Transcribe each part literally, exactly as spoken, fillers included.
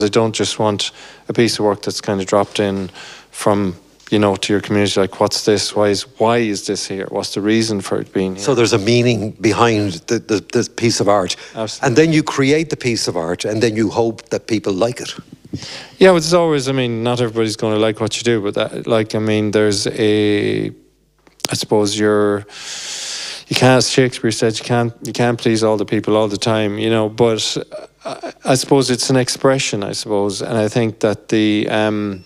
I don't just want a piece of work that's kind of dropped in from, you know, to your community, like, what's this? Why is why is this here? What's the reason for it being here? So there's a meaning behind the, the, the piece of art. Absolutely. And then you create the piece of art, and then you hope that people like it. Yeah, well, it's always, I mean, not everybody's going to like what you do, but that, like, I mean, there's a, I suppose you're, you can't, as Shakespeare said, you can't, you can't please all the people all the time, you know, but I, I suppose it's an expression, I suppose, and I think that the, um,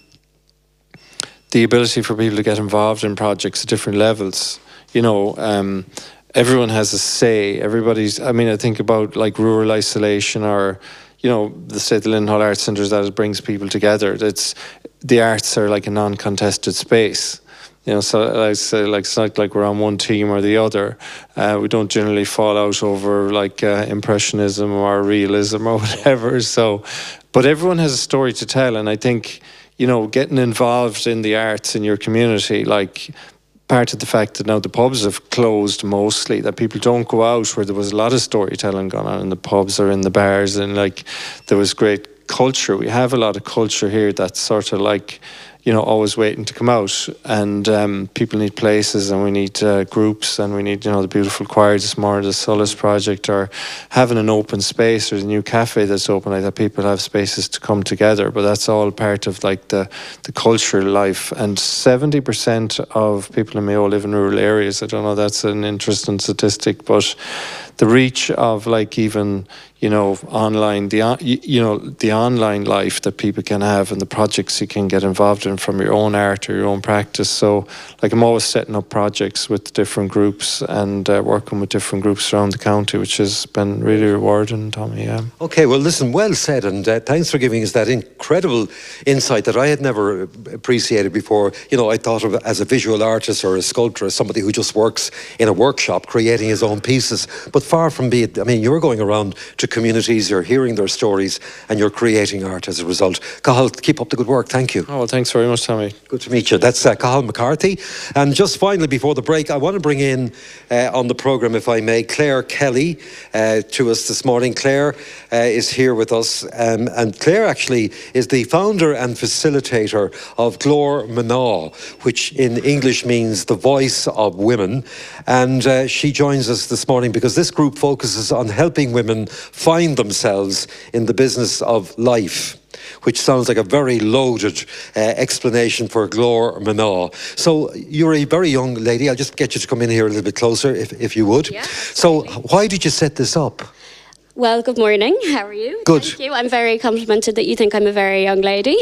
the ability for people to get involved in projects at different levels, you know, um, everyone has a say, everybody's, I mean, I think about like rural isolation or, you know, the say the Lindenhall Arts Centres, that it brings people together. It's, the arts are like a non-contested space. You know, so I say, like, it's not like we're on one team or the other. Uh, we don't generally fall out over like uh, impressionism or realism or whatever. So, but everyone has a story to tell, and I think, you know, getting involved in the arts in your community, like, part of the fact that now the pubs have closed mostly, that people don't go out where there was a lot of storytelling going on in the pubs or in the bars, and like there was great culture. We have a lot of culture here that's sort of like, you know, always waiting to come out, and um, people need places, and we need uh, groups, and we need, you know, the beautiful choir this morning, the Solace Project, or having an open space, or the new cafe that's open, like that people have spaces to come together. But that's all part of like the, the cultural life. And seventy percent of people in Mayo live in rural areas. I don't know, that's an interesting statistic, but the reach of like even, you know, online, the you know, the online life that people can have, and the projects you can get involved in from your own art or your own practice. So, like, I'm always setting up projects with different groups and uh, working with different groups around the county, which has been really rewarding, Tommy. Yeah. Okay, well, listen, well said, and uh, thanks for giving us that incredible insight that I had never appreciated before. You know, I thought of as a visual artist or a sculptor, as somebody who just works in a workshop creating his own pieces, but far from being, I mean, you're going around to communities, you're hearing their stories, and you're creating art as a result. Cathal, keep up the good work. Thank you. Oh, well, thanks very much, Tommy. Good to meet you. That's uh, Cathal McCarthy. And just finally, before the break, I want to bring in uh, on the programme, if I may, Claire Kelly uh, to us this morning. Claire uh, is here with us, um, and Claire actually is the founder and facilitator of Glór Mná, which in English means the voice of women. And uh, she joins us this morning because this group focuses on helping women find themselves in the business of life, which sounds like a very loaded uh, explanation for Glór Mná. So you're a very young lady. I'll just get you to come in here a little bit closer, if, if you would. Yeah, so why did you set this up? Well, good morning. How are you? Good. Thank you. I'm very complimented that you think I'm a very young lady.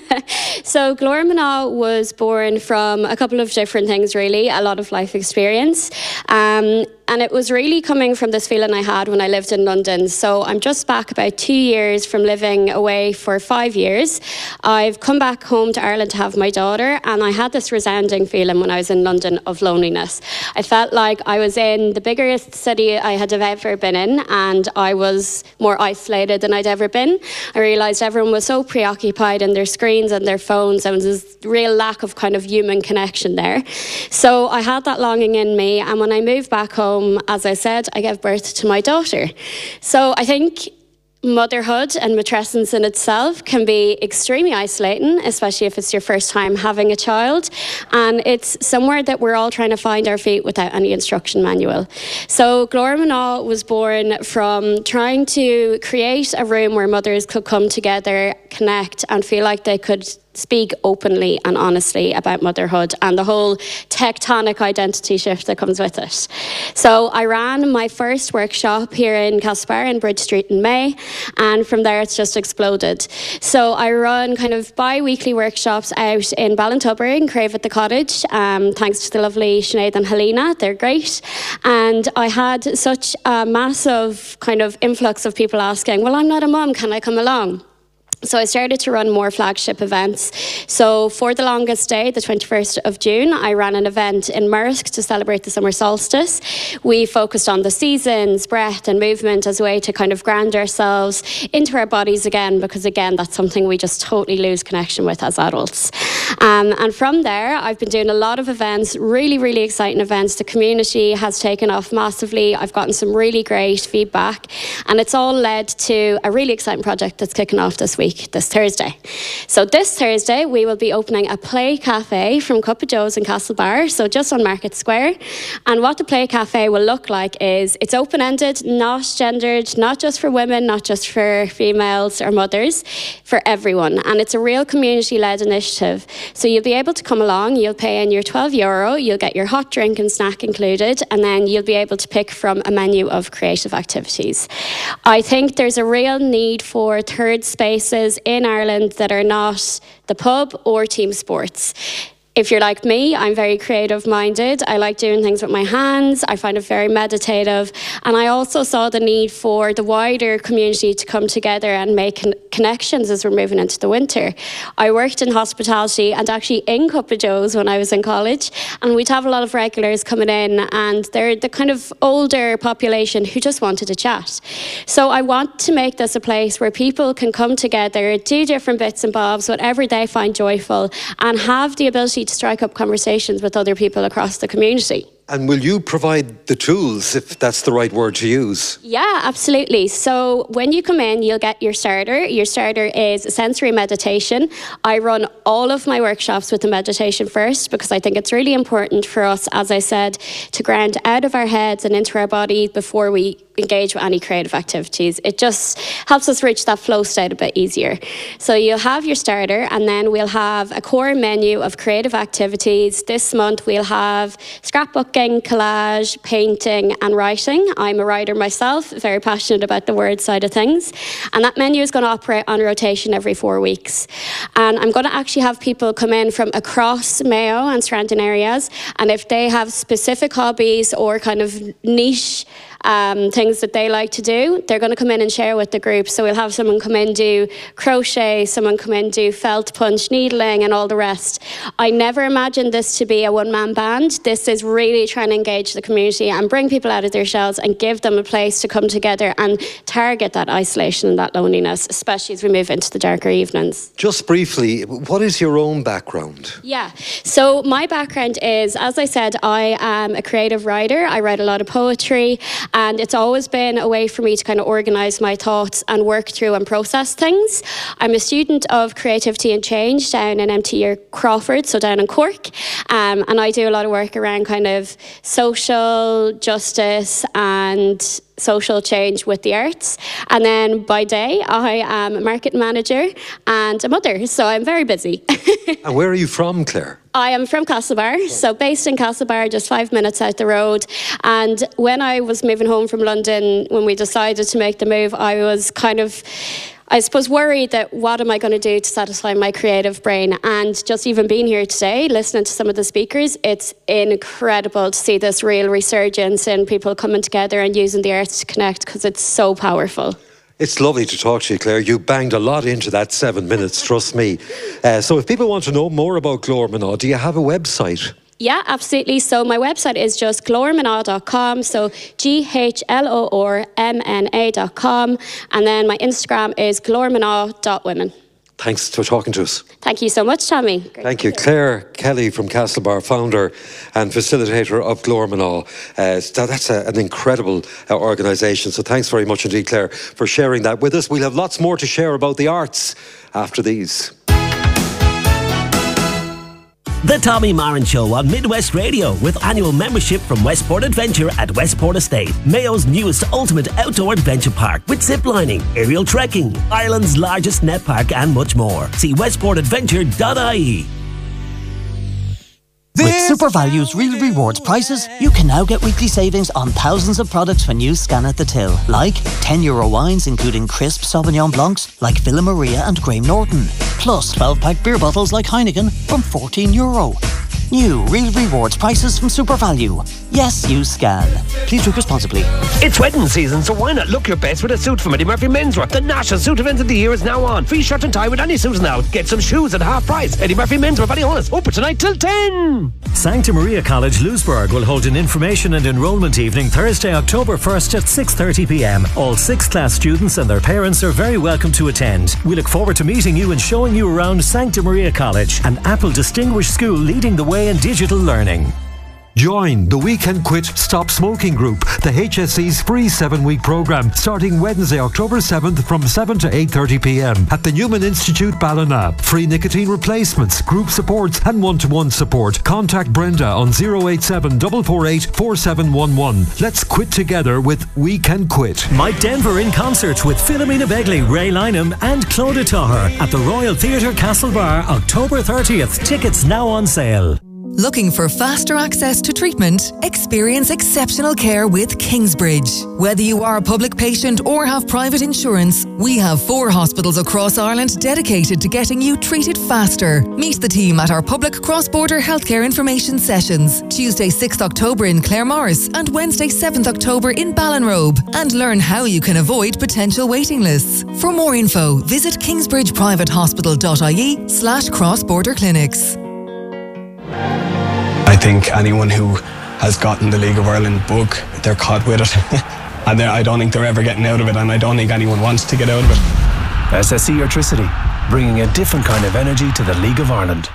So Glór Mná was born from a couple of different things, really, a lot of life experience. Um, and it was really coming from this feeling I had when I lived in London. So I'm just back about two years from living away for five years. I've come back home to Ireland to have my daughter, and I had this resounding feeling when I was in London of loneliness. I felt like I was in the biggest city I had ever been in, and I was more isolated than I'd ever been. I realised everyone was so preoccupied in their screens and their phones, and there was this real lack of kind of human connection there. So I had that longing in me, and when I moved back home, as I said, I gave birth to my daughter. So I think motherhood and matrescence in itself can be extremely isolating, especially if it's your first time having a child. And it's somewhere that we're all trying to find our feet without any instruction manual. So Glór Mná was born from trying to create a room where mothers could come together, connect, and feel like they could speak openly and honestly about motherhood and the whole tectonic identity shift that comes with it. So I ran my first workshop here in Castlebar in Bridge Street in May, and from there it's just exploded. So I run kind of bi-weekly workshops out in Ballintubber and Crave at the Cottage, um, thanks to the lovely Sinead and Helena. They're great. And I had such a massive kind of influx of people asking, well, I'm not a mum, can I come along? So I started to run more flagship events. So for the longest day, the twenty-first of June, I ran an event in Murrisk to celebrate the summer solstice. We focused on the seasons, breath and movement as a way to kind of ground ourselves into our bodies again, because again, that's something we just totally lose connection with as adults. Um, and from there, I've been doing a lot of events, really, really exciting events. The community has taken off massively. I've gotten some really great feedback, and it's all led to a really exciting project that's kicking off this week, this Thursday. So this Thursday, we will be opening a play cafe from Cup of Joe's in Castlebar, so just on Market Square. And what the play cafe will look like is it's open-ended, not gendered, not just for women, not just for females or mothers, for everyone. And it's a real community-led initiative. So you'll be able to come along, you'll pay in your twelve euro, you'll get your hot drink and snack included, and then you'll be able to pick from a menu of creative activities. I think there's a real need for third spaces in Ireland that are not the pub or team sports. If you're like me, I'm very creative minded. I like doing things with my hands. I find it very meditative. And I also saw the need for the wider community to come together and make con- connections as we're moving into the winter. I worked in hospitality and actually in Cup of Joe's when I was in college. And we'd have a lot of regulars coming in, and they're the kind of older population who just wanted to chat. So I want to make this a place where people can come together, do different bits and bobs, whatever they find joyful, and have the ability to strike up conversations with other people across the community. And will you provide the tools, if that's the right word to use? Yeah, absolutely. So when you come in, you'll get your starter. Your starter is a sensory meditation. I run all of my workshops with the meditation first, because I think it's really important for us, as I said, to ground out of our heads and into our body before we engage with any creative activities. It just helps us reach that flow state a bit easier. So you'll have your starter, and then we'll have a core menu of creative activities. This month we'll have scrapbooking, collage, painting and writing. I'm a writer myself, very passionate about the word side of things. And that menu is going to operate on rotation every four weeks. And I'm going to actually have people come in from across Mayo and surrounding areas. And if they have specific hobbies or kind of niche Um, things that they like to do, they're going to come in and share with the group. So we'll have someone come in do crochet, someone come in do felt punch, needling and all the rest. I never imagined this to be a one-man band. This is really trying to engage the community and bring people out of their shells and give them a place to come together and target that isolation and that loneliness, especially as we move into the darker evenings. Just briefly, what is your own background? Yeah, so my background is, as I said, I am a creative writer. I write a lot of poetry. And it's always been a way for me to kind of organise my thoughts and work through and process things. I'm a student of creativity and change down in M T U Crawford, so down in Cork. Um, and I do a lot of work around kind of social justice and social change with the arts. And then by day, I am a market manager and a mother, so I'm very busy. And where are you from, Claire? I am from Castlebar, so based in Castlebar, just five minutes out the road. And when I was moving home from London, when we decided to make the move, I was kind of, I suppose, worried that what am I going to do to satisfy my creative brain? And just even being here today, listening to some of the speakers, it's incredible to see this real resurgence in people coming together and using the arts to connect, because it's so powerful. It's lovely to talk to you, Claire. You banged a lot into that seven minutes, trust me. Uh, so if people want to know more about Glormanaw, do you have a website? Yeah, absolutely. So my website is just glormanaw dot com. So G H L O R M N A dot com. And then my Instagram is glormanaw dot women. Thanks for talking to us. Thank you so much, Tommy. Great Thank you. Claire Kelly from Castlebar, founder and facilitator of Glormanaw. Uh, that's a, an incredible uh, organisation. So thanks very much indeed, Claire, for sharing that with us. We'll have lots more to share about the arts after these. The Tommy Marin Show on Midwest Radio, with annual membership from Westport Adventure at Westport Estate, Mayo's newest ultimate outdoor adventure park with ziplining, aerial trekking, Ireland's largest net park and much more. See westport adventure dot I E. With SuperValue's Real Rewards prices, you can now get weekly savings on thousands of products when you scan at the till. Like ten euro wines including crisp Sauvignon Blancs like Villa Maria and Graham Norton. Plus twelve pack beer bottles like Heineken from fourteen euro. New real rewards prices from SuperValu. Yes, you scan. Please drink responsibly. It's wedding season, so why not look your best with a suit from Eddie Murphy Menswear? The national suit event of the year is now on. Free shirt and tie with any suit now. Get some shoes at half price. Eddie Murphy Menswear, Ballyhonus. Open tonight till ten. Sancta Maria College, Lewisburg will hold an information and enrolment evening Thursday, October first at six thirty p m. All sixth class students and their parents are very welcome to attend. We look forward to meeting you and showing you around Sancta Maria College, an Apple distinguished school leading the way in digital learning. Join the We Can Quit Stop Smoking Group, the H S E's free seven-week programme, starting Wednesday, October seventh from seven to eight thirty p m at the Newman Institute, Ballina. Free nicotine replacements, group supports and one-to-one support. Contact Brenda on zero eight seven, four four eight, four seven one one. Let's quit together with We Can Quit. Mike Denver in concert with Philomena Begley, Ray Lynham and Claude Taher at the Royal Theatre Castlebar, October thirtieth. Tickets now on sale. Looking for faster access to treatment? Experience exceptional care with Kingsbridge. Whether you are a public patient or have private insurance, we have four hospitals across Ireland dedicated to getting you treated faster. Meet the team at our public cross-border healthcare information sessions, Tuesday sixth October in Claremorris and Wednesday seventh October in Ballinrobe, and learn how you can avoid potential waiting lists. For more info, visit kingsbridgeprivatehospital.ie slash cross-border clinics. I think anyone who has gotten the League of Ireland bug, they're caught with it. And I don't think they're ever getting out of it, and I don't think anyone wants to get out of it. S S E Electricity, bringing a different kind of energy to the League of Ireland.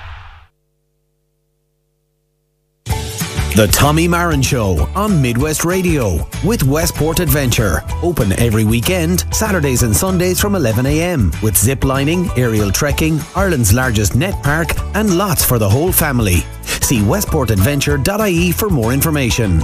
The Tommy Marin Show on Midwest Radio with Westport Adventure. Open every weekend, Saturdays and Sundays from eleven a m with zip lining, aerial trekking, Ireland's largest net park and lots for the whole family. See westport adventure dot I E for more information.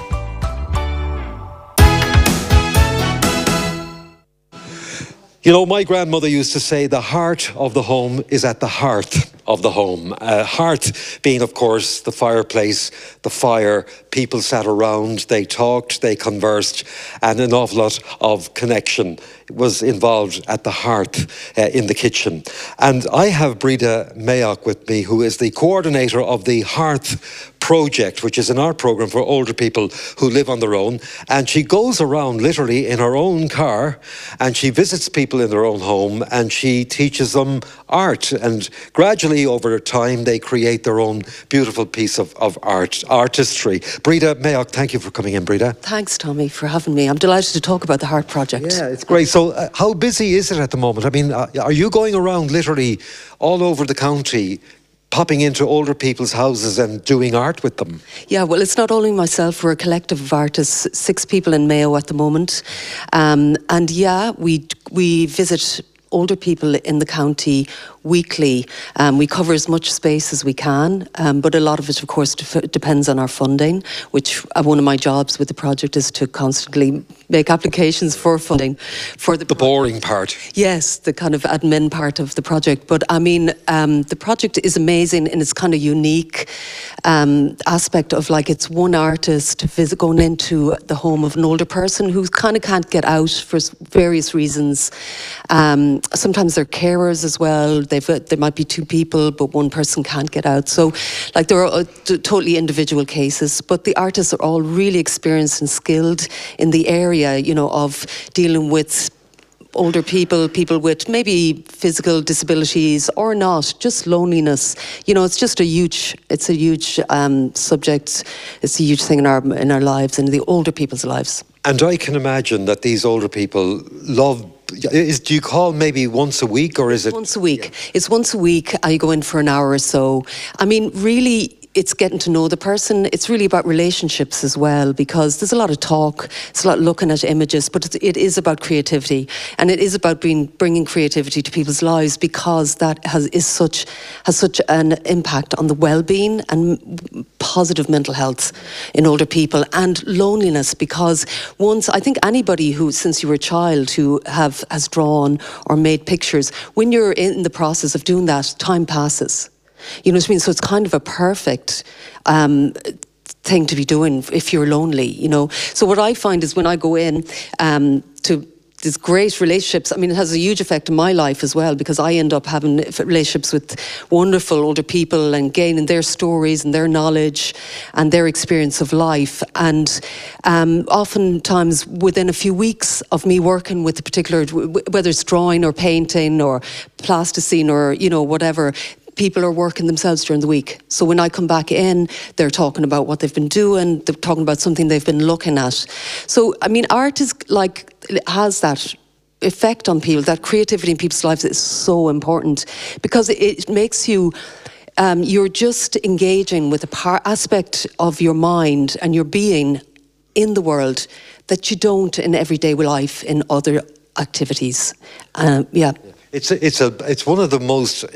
You know, my grandmother used to say the heart of the home is at the hearth of the home. Uh, hearth being, of course, the fireplace, the fire. People sat around, they talked, they conversed, and an awful lot of connection was involved at the hearth uh, in the kitchen. And I have Breda Mayock with me, who is the coordinator of the Hearth Project, which is an art programme for older people who live on their own. And she goes around literally in her own car and she visits people in their own home and she teaches them art. And gradually over time, they create their own beautiful piece of, of art, artistry. Breda Mayock, thank you for coming in, Breda. Thanks, Tommy, for having me. I'm delighted to talk about the Heart Project. Yeah, it's great. So uh, how busy is it at the moment? I mean, uh, are you going around literally all over the county, popping into older people's houses and doing art with them? Yeah, well, it's not only myself, we're a collective of artists, six people in Mayo at the moment. Um, and yeah, we we visit older people in the county weekly. Um, we cover as much space as we can, um, but a lot of it, of course, def- depends on our funding, which uh, one of my jobs with the project is to constantly make applications for funding. For the, the boring part. Yes, the kind of admin part of the project. But I mean, um, the project is amazing in its kind of unique um, aspect of, like, it's one artist visit, going into the home of an older person who kind of can't get out for various reasons. Um, sometimes they're carers as well. They've, there might be two people, but one person can't get out. So, like, there are uh, t- totally individual cases, but the artists are all really experienced and skilled in the area, you know, of dealing with older people, people with maybe physical disabilities or not, just loneliness. You know, it's just a huge, it's a huge um, subject. It's a huge thing in our in our lives and the older people's lives. And I can imagine that these older people love. Is, do you call maybe once a week, or is it once a week? Yeah. It's once a week. I go in for an hour or so. I mean, really, it's getting to know the person. It's really about relationships as well, because there's a lot of talk, it's a lot of looking at images, but it is about creativity, and it is about being, bringing creativity to people's lives, because that has is such has such an impact on the well-being and positive mental health in older people, and loneliness. Because once, I think anybody who, since you were a child, who have has drawn or made pictures, when you're in the process of doing that, time passes. You know what I mean? So it's kind of a perfect um, thing to be doing if you're lonely, you know. So what I find is when I go in um, to these great relationships. I mean, it has a huge effect on my life as well, because I end up having relationships with wonderful older people and gaining their stories and their knowledge and their experience of life. And um, oftentimes within a few weeks of me working with a particular, whether it's drawing or painting or plasticine or, you know, whatever, people are working themselves during the week. So when I come back in, they're talking about what they've been doing, they're talking about something they've been looking at. So, I mean, art is like, it has that effect on people. That creativity in people's lives is so important, because it, it makes you, um, you're just engaging with a par aspect of your mind and your being in the world that you don't in everyday life in other activities. Um, yeah. It's a, it's a it's one of the most